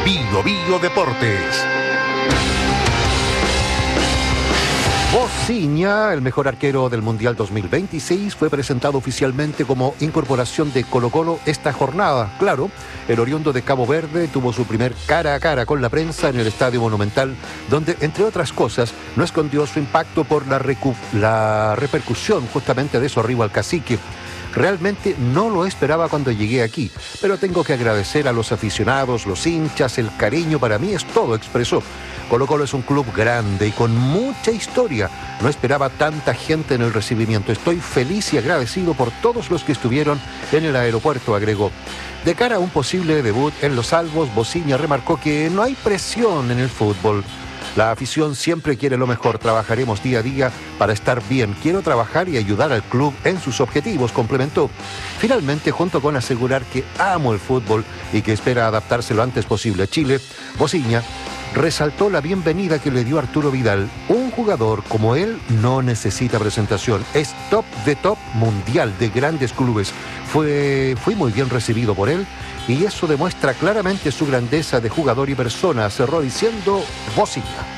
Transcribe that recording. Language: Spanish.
Bio Bio Deportes. Bociña, el mejor arquero del Mundial 2026, fue presentado oficialmente como incorporación de Colo-Colo esta jornada. Claro, el oriundo de Cabo Verde tuvo su primer cara a cara con la prensa en el Estadio Monumental, donde, entre otras cosas, no escondió su impacto por la repercusión justamente de su arribo al cacique. Realmente no lo esperaba cuando llegué aquí, pero tengo que agradecer a los aficionados, los hinchas, el cariño para mí es todo, expresó. Colo-Colo es un club grande y con mucha historia. No esperaba tanta gente en el recibimiento. Estoy feliz y agradecido por todos los que estuvieron en el aeropuerto, agregó. De cara a un posible debut en Los Albos, Bociña remarcó que no hay presión en el fútbol. La afición siempre quiere lo mejor, trabajaremos día a día para estar bien. Quiero trabajar y ayudar al club en sus objetivos, complementó. Finalmente, junto con asegurar que amo el fútbol y que espera adaptarse lo antes posible a Chile, Bociña resaltó la bienvenida que le dio Arturo Vidal. Un jugador como él no necesita presentación, es top de top mundial de grandes clubes. Fui muy bien recibido por él y eso demuestra claramente su grandeza de jugador y persona, cerró diciendo Bociña.